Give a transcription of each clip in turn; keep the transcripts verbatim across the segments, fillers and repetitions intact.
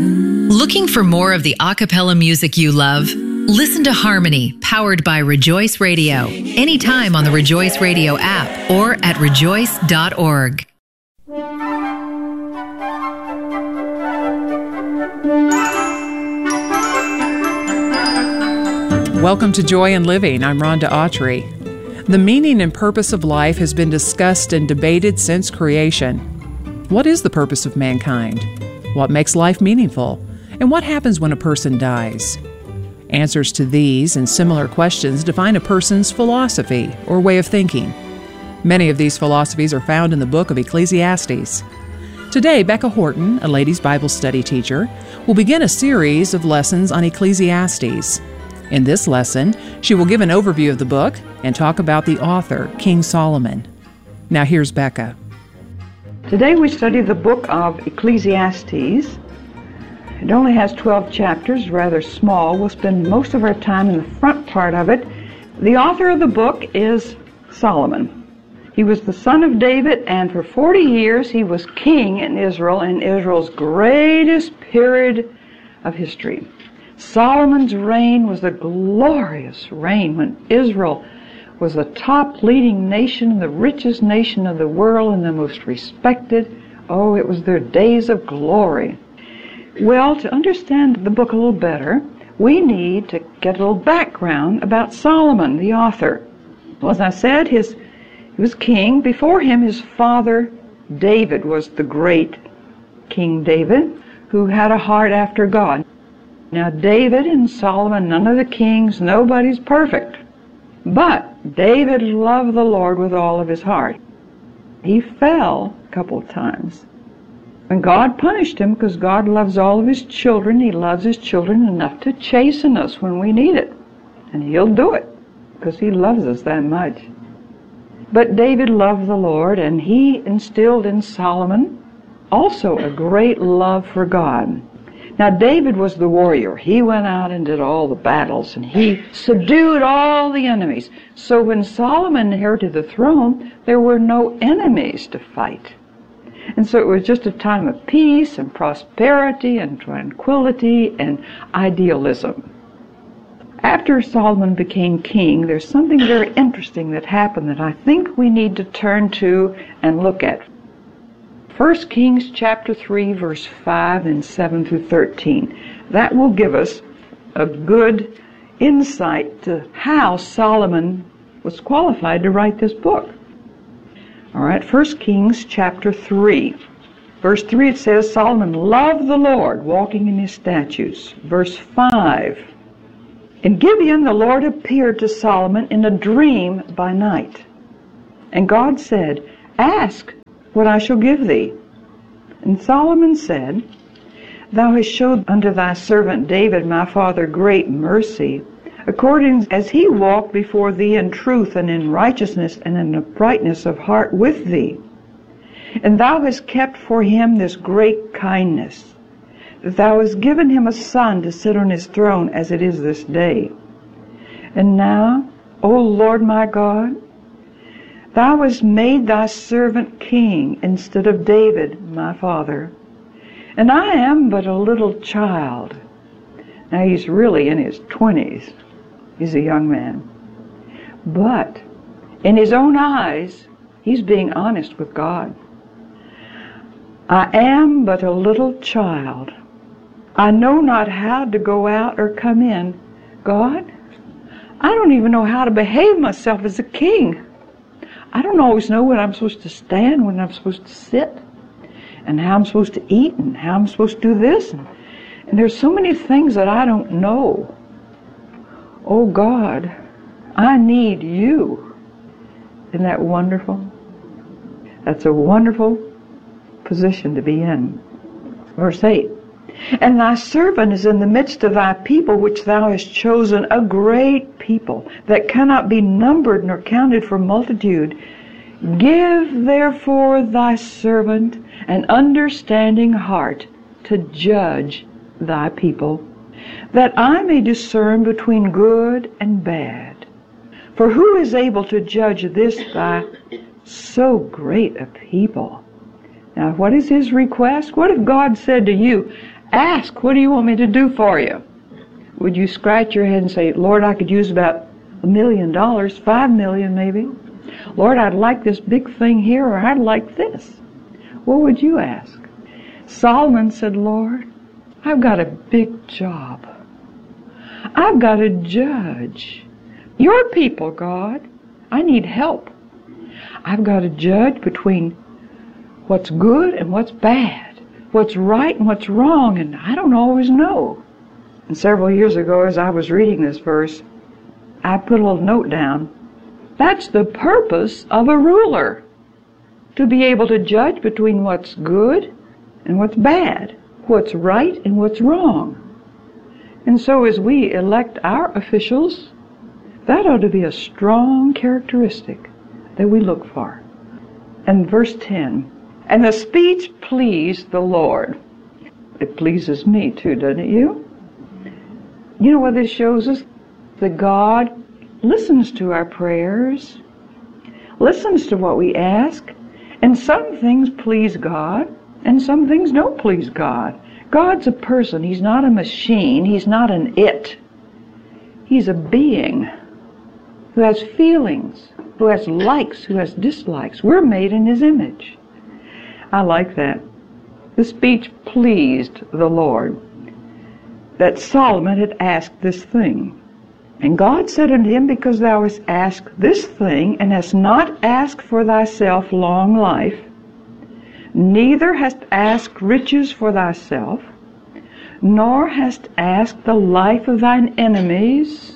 Looking for more of the a cappella music you love? Listen to Harmony, powered by Rejoice Radio, anytime on the Rejoice Radio app or at rejoice dot org. Welcome to Joy in Living. I'm Rhonda Autry. The meaning and purpose of life has been discussed and debated since creation. What is the purpose of mankind? What makes life meaningful? And what happens when a person dies? Answers to these and similar questions define a person's philosophy or way of thinking. Many of these philosophies are found in the book of Ecclesiastes. Today, Becca Horton, a ladies' Bible study teacher, will begin a series of lessons on Ecclesiastes. In this lesson, she will give an overview of the book and talk about the author, King Solomon. Now here's Becca. Today we study the book of Ecclesiastes. It only has twelve chapters, rather small. We'll spend most of our time in the front part of it. The author of the book is Solomon. He was the son of David, and for forty years he was king in Israel, in Israel's greatest period of history. Solomon's reign was a glorious reign when Israel was the top leading nation, the richest nation of the world, and the most respected. Oh, it was their days of glory. Well, to understand the book a little better, we need to get a little background about Solomon, the author. Well, as I said, his, he was king. Before him, his father David was the great King David, who had a heart after God. Now, David and Solomon, none of the kings, nobody's perfect. But David loved the Lord with all of his heart. He fell a couple of times. And God punished him because God loves all of his children. He loves his children enough to chasten us when we need it. And he'll do it because he loves us that much. But David loved the Lord, and he instilled in Solomon also a great love for God. Now, David was the warrior. He went out and did all the battles, and he subdued all the enemies. So when Solomon inherited the throne, there were no enemies to fight. And so it was just a time of peace and prosperity and tranquility and idealism. After Solomon became king, there's something very interesting that happened that I think we need to turn to and look at. First Kings chapter three, verse five and seven through thirteen. That will give us a good insight to how Solomon was qualified to write this book. All right, First Kings chapter three. Verse three, it says, Solomon loved the Lord, walking in his statutes. Verse five, in Gibeon the Lord appeared to Solomon in a dream by night. And God said, ask what I shall give thee. And Solomon said, Thou hast showed unto thy servant David my father great mercy, according as he walked before thee in truth and in righteousness and in uprightness of heart with thee. And thou hast kept for him this great kindness, that thou hast given him a son to sit on his throne as it is this day. And now, O Lord my God, thou hast made thy servant king instead of David, my father. And I am but a little child. Now he's really in his twenties. He's a young man. But in his own eyes, he's being honest with God. I am but a little child. I know not how to go out or come in. God, I don't even know how to behave myself as a king. I don't always know when I'm supposed to stand, when I'm supposed to sit, and how I'm supposed to eat, and how I'm supposed to do this. And, and there's so many things that I don't know. Oh God, I need you. Isn't that wonderful? That's a wonderful position to be in. Verse eight. And thy servant is in the midst of thy people, which thou hast chosen, a great people, that cannot be numbered nor counted for multitude. Give therefore thy servant an understanding heart to judge thy people, that I may discern between good and bad. For who is able to judge this thy so great a people? Now, what is his request? What if God said to you, Ask, what do you want me to do for you? Would you scratch your head and say, Lord, I could use about a million dollars, five million maybe? Lord, I'd like this big thing here, or I'd like this. What would you ask? Solomon said, Lord, I've got a big job. I've got to judge your people, God. I need help. I've got to judge between what's good and what's bad, what's right and what's wrong, and I don't always know. And several years ago, as I was reading this verse, I put a little note down. That's the purpose of a ruler, to be able to judge between what's good and what's bad, what's right and what's wrong. And so as we elect our officials, that ought to be a strong characteristic that we look for. And verse ten, and the speech pleased the Lord. It pleases me too, doesn't it you? You know what this shows us? That God listens to our prayers, listens to what we ask, and some things please God, and some things don't please God. God's a person. He's not a machine. He's not an it. He's a being who has feelings, who has likes, who has dislikes. We're made in His image. I like that. The speech pleased the Lord, that Solomon had asked this thing. And God said unto him, because thou hast asked this thing, and hast not asked for thyself long life, neither hast asked riches for thyself, nor hast asked the life of thine enemies,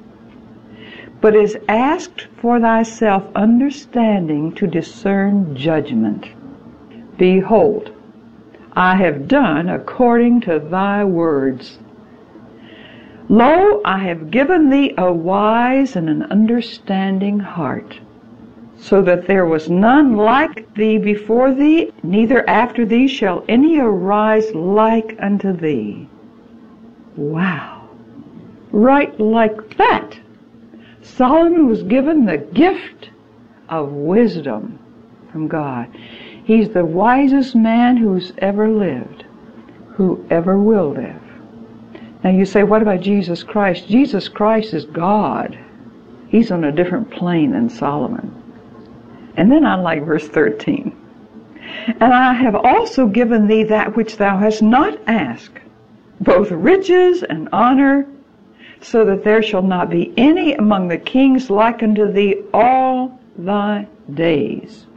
but is asked for thyself understanding to discern judgment. Behold, I have done according to thy words. Lo, I have given thee a wise and an understanding heart, so that there was none like thee before thee, neither after thee shall any arise like unto thee. Wow! Right like that, Solomon was given the gift of wisdom from God. He's the wisest man who's ever lived, who ever will live. Now you say, what about Jesus Christ? Jesus Christ is God. He's on a different plane than Solomon. And then I like verse thirteen. And I have also given thee that which thou hast not asked, both riches and honor, so that there shall not be any among the kings like unto thee all thy days.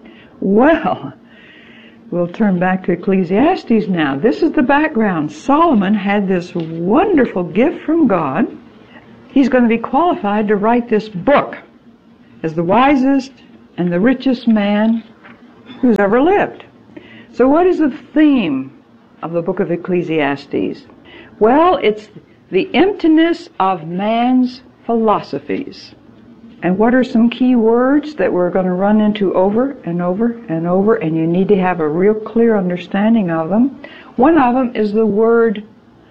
Well, we'll turn back to Ecclesiastes now. This is the background. Solomon had this wonderful gift from God. He's going to be qualified to write this book as the wisest and the richest man who's ever lived. So what is the theme of the book of Ecclesiastes? Well, it's the emptiness of man's philosophies. And what are some key words that we're going to run into over and over and over, and you need to have a real clear understanding of them? One of them is the word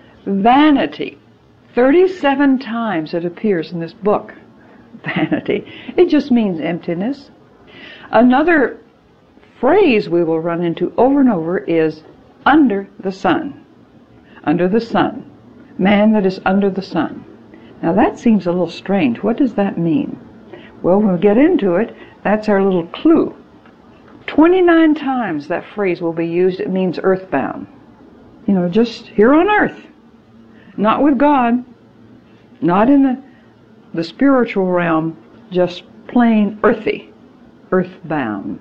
vanity. thirty-seven times it appears in this book. Vanity. It just means emptiness. Another phrase we will run into over and over is under the sun. Under the sun. Man that is under the sun. Now that seems a little strange. What does that mean? Well, when we get into it, that's our little clue. twenty-nine times that phrase will be used. It means earthbound. You know, just here on earth. Not with God. Not in the, the spiritual realm. Just plain earthy. Earthbound.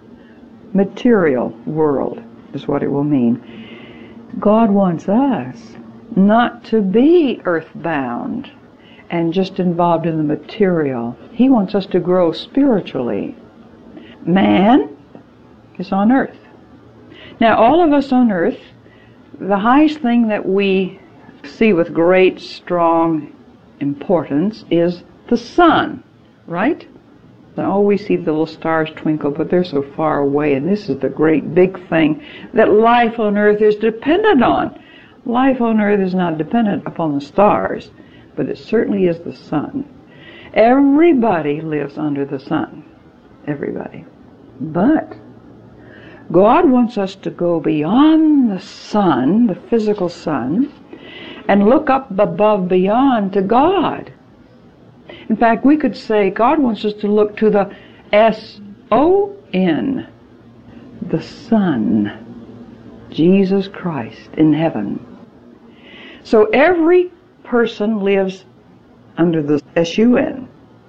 Material world is what it will mean. God wants us not to be earthbound and just involved in the material. He wants us to grow spiritually. Man is on earth. Now, all of us on earth, the highest thing that we see with great, strong importance is the sun, right? Oh, we see the little stars twinkle, but they're so far away, and this is the great big thing that life on earth is dependent on. Life on earth is not dependent upon the stars, but it certainly is the sun. Everybody lives under the sun. Everybody. But God wants us to go beyond the sun, the physical sun, and look up above beyond to God. In fact, we could say God wants us to look to the S O N, the Son, Jesus Christ in heaven. So every person lives under the S U N.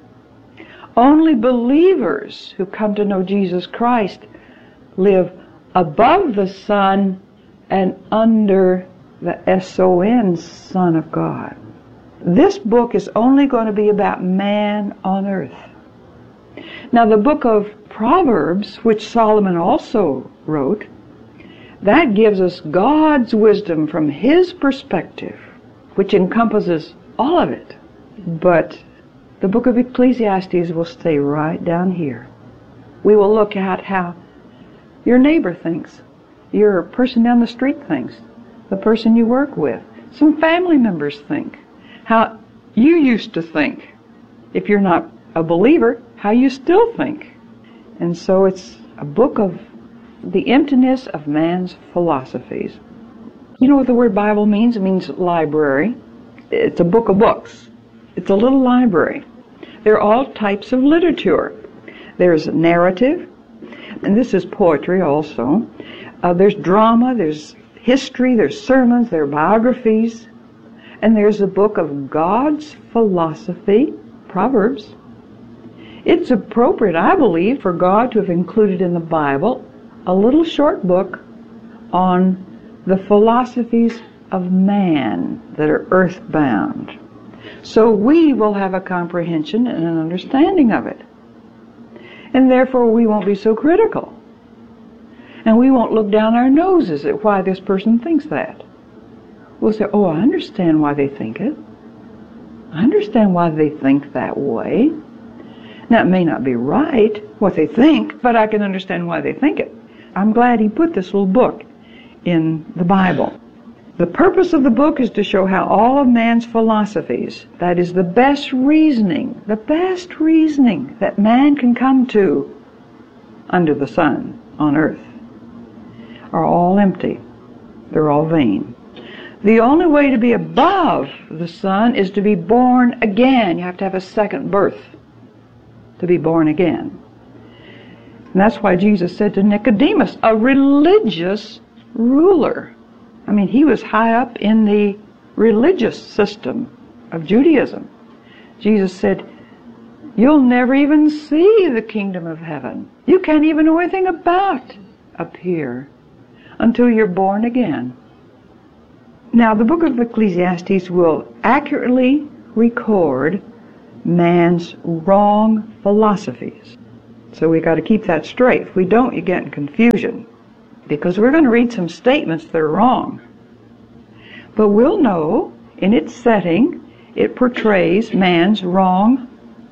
Only believers who come to know Jesus Christ live above the sun and under the S O N, Son of God. This book is only going to be about man on earth. Now, the book of Proverbs, which Solomon also wrote, that gives us God's wisdom from His perspective, which encompasses all of it. But the book of Ecclesiastes will stay right down here. We will look at how your neighbor thinks, your person down the street thinks, the person you work with, some family members think, how you used to think. If you're not a believer, how you still think. And so it's a book of the emptiness of man's philosophies. You know what the word Bible means? It means library. It's a book of books. It's a little library. There are all types of literature. There's narrative, and this is poetry also. Uh, there's drama, there's history, there's sermons, there are biographies, and there's a book of God's philosophy, Proverbs. It's appropriate, I believe, for God to have included in the Bible a little short book on the philosophies of man that are earthbound. So we will have a comprehension and an understanding of it. And therefore we won't be so critical. And we won't look down our noses at why this person thinks that. We'll say, oh, I understand why they think it. I understand why they think that way. Now, it may not be right, what they think, but I can understand why they think it. I'm glad he put this little book in the Bible. The purpose of the book is to show how all of man's philosophies, that is the best reasoning, the best reasoning that man can come to under the sun on earth, are all empty. They're all vain. The only way to be above the sun is to be born again. You have to have a second birth to be born again. And that's why Jesus said to Nicodemus, a religious ruler. I mean, he was high up in the religious system of Judaism. Jesus said, you'll never even see the kingdom of heaven. You can't even know anything about up here until you're born again. Now, the book of Ecclesiastes will accurately record man's wrong philosophies. So we got to keep that straight. If we don't, you get in confusion. Because we're going to read some statements that are wrong. But we'll know, in its setting, it portrays man's wrong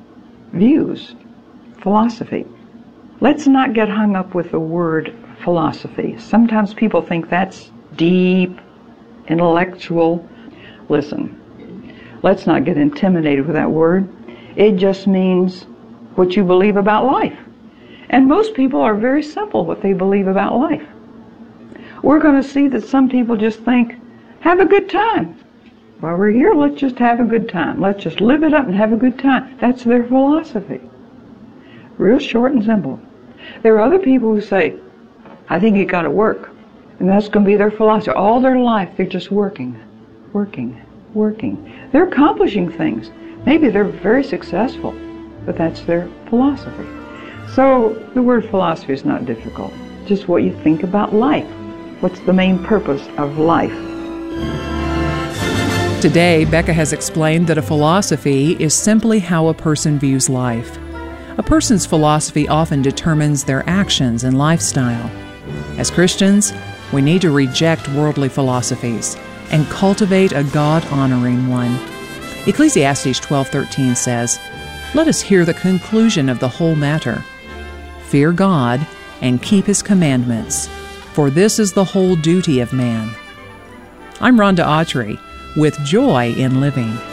views, philosophy. Let's not get hung up with the word philosophy. Sometimes people think that's deep, intellectual. Listen, let's not get intimidated with that word. It just means what you believe about life. And most people are very simple what they believe about life. We're going to see that some people just think, have a good time. While we're here, let's just have a good time. Let's just live it up and have a good time. That's their philosophy. Real short and simple. There are other people who say, I think you got to work. And that's going to be their philosophy. All their life, they're just working, working, working. They're accomplishing things. Maybe they're very successful, but that's their philosophy. So the word philosophy is not difficult. Just what you think about life. What's the main purpose of life? Today, Becca has explained that a philosophy is simply how a person views life. A person's philosophy often determines their actions and lifestyle. As Christians, we need to reject worldly philosophies and cultivate a God-honoring one. Ecclesiastes twelve thirteen says, "Let us hear the conclusion of the whole matter. Fear God and keep His commandments, for this is the whole duty of man." I'm Rhonda Autry with Joy in Living.